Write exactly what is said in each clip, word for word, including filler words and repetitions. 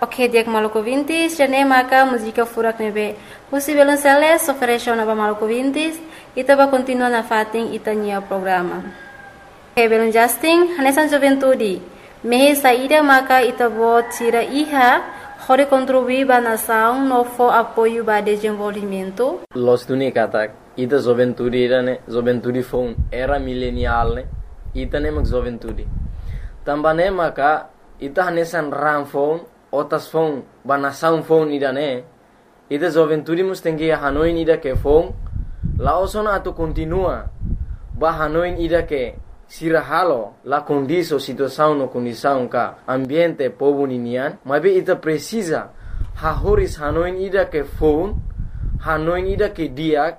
Ok, dia Maluku Vintis, jane maka música furak nebe. Husi Belonceles ofereceu na Maluku Vintis, ita ba continua na fating ita nia programa. Ok, Belon Justin, hanesan juventude. Mehe saída maka ita bo tira iha, hore contribuir ba nação no fo apoio ba desenvolvimento. Los duni katak, ita juventude ira ne, juventude phone era millennial ne, ita ne mak juventude. Tambane maka ita hanesan ram phone, otas phone ba nação phone ida ne, ita juventude mus tengi Hanoi ida ke phone, laosona atu continua ba Hanoi ida ke sirahalo la condição situação no condição ka ambiente povo ninian, mas ita precisa hahoris Hanoi ida ke phone, Hanoi ida ke diak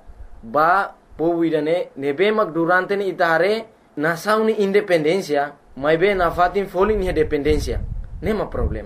ba povo ida ne nebe mak durante ni ita hare nação ni independência, mas be na fatin foli ni dependência, nema problema.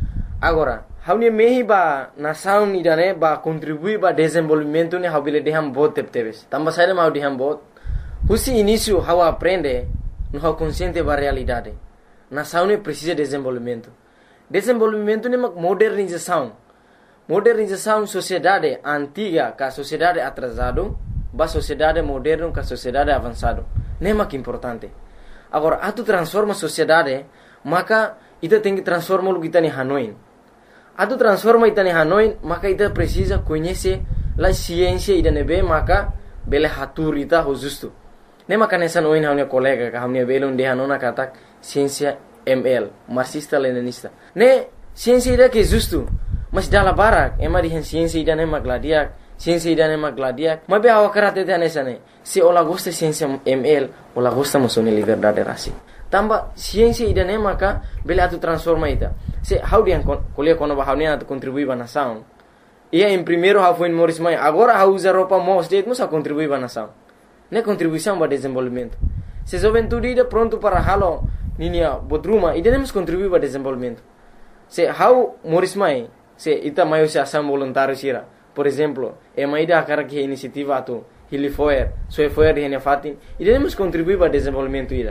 Agora, haunia mehi ba nação ida ne ba contribuir ba desenvolvimento ni habile deham bot tepteves. Tamba saída mau deham bot. Husi início how aprende, no how consciente ba realidade. Nação ne precisa de desenvolvimento. Desenvolvimento ne mak modernização. Modernização sociedade antiga ka sociedade atrasado, ba sociedade moderno ka sociedade avançado. Ne mak importante. Agora, atu transforma sociedade, maka ita tem que transformar o que está em Hanoi. Atu transforma ita em Hanoi, maka ita precisa conhecer a ciência ida nebe, maka bele hatur ita ho justo. Ne maka nessa noin haunia colega ka haunia belon de hanona katak ciência M L, marxista leninista. Ne ciência ida que justo, mas dala barak, ema di ciência ida ne magladiak, ciência ida ne magladiak. Mas be awa karate te nessa ne. Se ola gosta ciência M L, ola gosta musone liberdade rasi. Tamba ciência ida ne maka bele atu transforma ita. Se how dia kuliah kono ba haunia atu contribui ba nação. Ia em primeiro how foi Morris Mai, agora how usa roupa mo state musa contribui ba nação. Ne contribuição para desenvolvimento. Se juventude ida pronto para halo ninia bodruma, ida nemos contribuir para desenvolvimento. Se how Morris Mai, se ita maio se ação voluntário sira. Por exemplo, é uma ida cara que iniciativa atu Hili Foer, Soe Foer di hene fatin, ida nemos contribuir para desenvolvimento ida.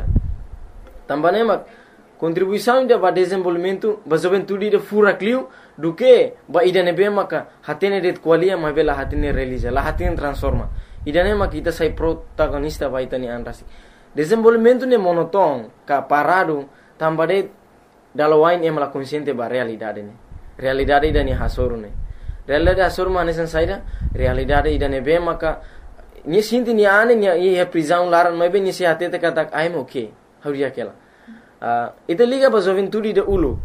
Também mak contribuição ida para desenvolvimento, ba juventude ida fura clio do que ba ida nebe maka hatene det qualia ma bela hatene realiza, la hatene transforma. Ida ne mak kita sai protagonista ba ita ni anrasi. Desenvolvimento ne monoton ka parado tambade dalawain em la consciente ba realidade ne. Realidade ida ni hasoru ne. Realidade hasoru manesan saida, realidade ida ne be maka ni sinti ni ane ni e prisão laran mai be ni se hatete katak I'm okay. Hauria kela. Uh, ita liga ba juventude de ulu.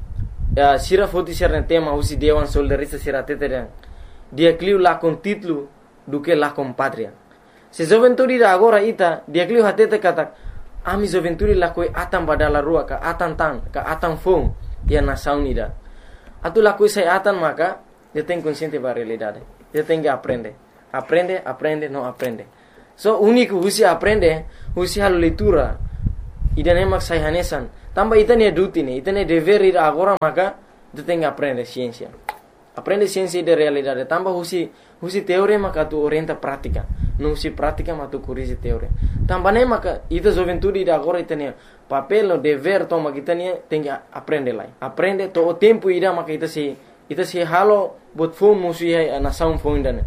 Uh, sira foti sira tema usi dewan soldarista sira tete dia clio la con título do que la com pátria. Se juventude de agora ita dia clio hatete katak ami juventude la koi atam badala rua ka atan tan ka atan fong dia nação nida. Atu la koi sai atan maka dia tem consciente ba realidade. Dia tem que aprender. Aprende, aprende, não aprende. So único usi aprende, usi halo leitura. Ida nemak sai hanesan. Tamba ita ne duty ne, ita ne dever ir agora maka tu tem que aprender ciência. Aprende ciência de realidade. Tamba husi husi teoria maka tu orienta prática. Não husi prática maka tu corrige teoria. Tamba ne maka ita juventude de agora ita ne papel no dever toma kita ne tem que aprender lá. Aprende to o tempo ida maka ita se ita se halo bot phone musi ai nação phone dane.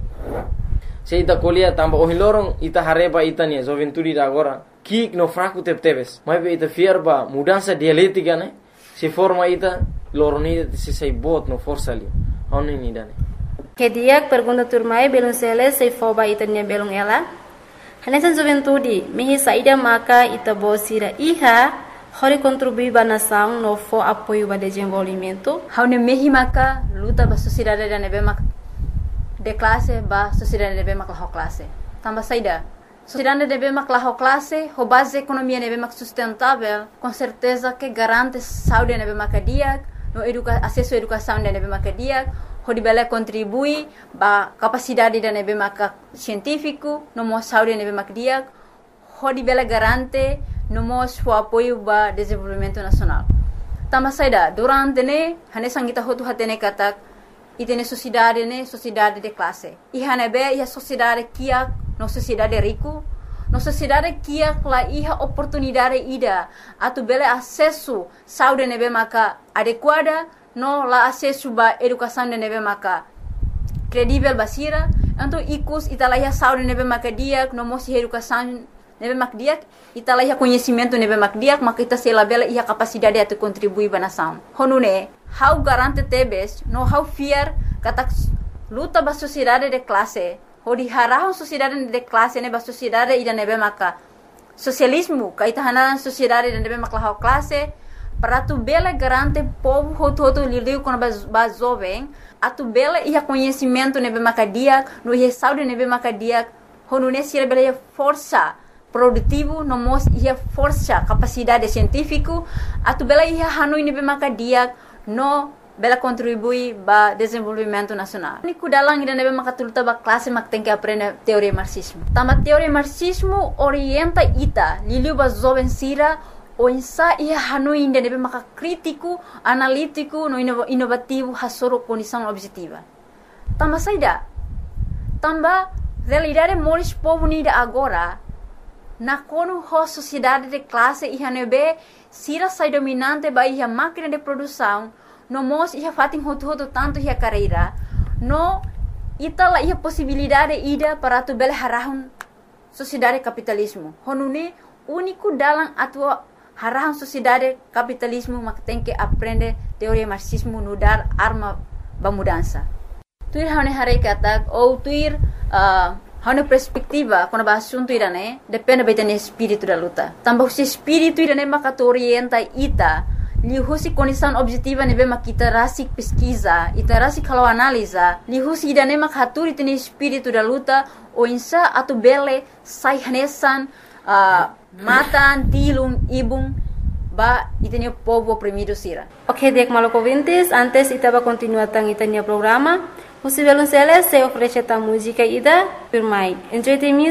Se ita colia tamba o hilorong ita hareba ita ne juventude de agora kik no fraco tepteves. Mas ita fierba mudança dialética ne se forma ita loroni se sei bot no força ali. Oni ni dane. Que dia pergunta turmai belum sele sei foba ita nia belum ela. Hanesan juventude mehi saída maka ita bosira iha hore contribuir ba nação no fo apoio ba desenvolvimento. Haune mehi maka luta ba sociedade da nebe maka de classe ba sociedade nebe maka ho classe. Tamba saída sociedade nebe maka ho classe, ho base economia nebe maka sustentável, com certeza que garante saúde nebe maka dia, no educa acesso à educação nebe maka dia, ho dibele contribui ba capacidade da nebe maka científico, no mo saúde nebe maka dia, ho dibele garante no mo o apoio ba desenvolvimento nacional. Tamba saída durante ne hanesan kita hotu hatene katak itene sociedade ne sociedade de classe. Iha nebe ia sociedade kia no sociedade rico, no sociedade kia la iha oportunidade ida atu bele acesso saúde nebe maka adequada no la acesso ba educação de nebe maka credível basira, então icus italaiha saúde nebe maka dia, no mosi educação nebe mak dia, italaiha conhecimento nebe mak dia, maka ita se labela ia capacidade de contribuir ba nação. Honune, how garante tebes, no how fear kata luta ba sociedade de classe, hodi harahon sociedade de classe ne ba sociedade ida nebe maka socialismo, kaita hanan sociedade de nebe maka how classe, para tu bela garante povo hoto hoto liliu quando ba jovem, a tu bela ia conhecimento nebe maka dia, no ia saúde nebe maka dia, honune sira bela ia força produtivo, no mos ia força capacidade científico, a tu bela ia hanoi nebe maka dia, no bela contribui ba desenvolvimento nacional. Ni kudalang ida nebe maka tuluta ba classe mak tem que aprender teoria marxismo. Tama teoria marxismo orienta ita liliu ba jovem sira o insa ia hanoi ida nebe maka crítico, analítico, no inovativo hasoro condição objetiva. Tama saida. Tamba realidade moris povo nida agora na kono ho sociedade de classe ia nebe sira sai dominante ba ia máquina de produção no mos ia fatin hoto hoto tanto ia carreira no itala ia possibilidade ida para tu bela harahun sociedade capitalismo honune único dalam atua harahun sociedade capitalismo mak tem que aprender teoria marxismo no dar arma ba mudança tuir hane hare kata ou tuir uh, hane perspectiva quando ba assunto irane depende betane espírito da luta tambah se espírito irane maka orienta ita lihusi condição objetiva nebe makita rasik pesquisa ita rasik kalau analisa lihusi idane mak haturi tene espírito da luta o insa atu bele sai hanesan uh, matan tilung ibung ba itene povo oprimido sira. Ok, dek maloko vintis, antes itaba continuar tang itania programa. Musivelun sele se ofrece ta música ida firmai. Enjoy the music.